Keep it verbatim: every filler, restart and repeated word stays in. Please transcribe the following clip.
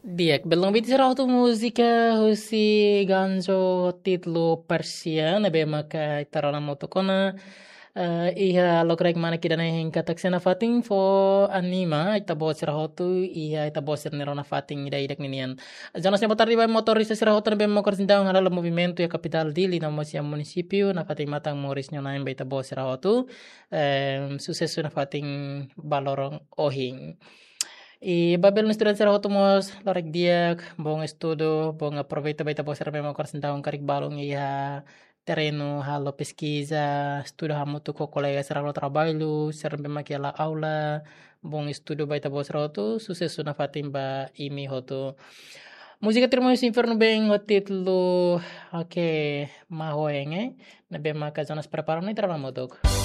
Diak, belum bicara tu musika husi ganjo titlu Persia na be maka itarana motokona uh, iha logrek mana kidana hinka taksena fating fo anima ita bosira hotu iha ita bosir nerona fating ida idak ninian. Janas yang botar di bay motoris sira hotu na be mokor sindang hala movimento ya capital dili na mosia municipio na fating matang moris nyona be ita bosira hotu um, sucesso na fating balorong ohing. E babel no estudante será otomos lorek diak bong estudo bong aproveita baita bo será mesmo acrescentar um karik balong e a terreno halo pesquisa estudo hamu tu com colega será no trabalho será mesmo aquela aula bom estudo baita bo será tu sucesso na fatimba imi hoto música termos inferno bem o título ok mahoeng eh na bem maka zonas preparam nem trabalho motok.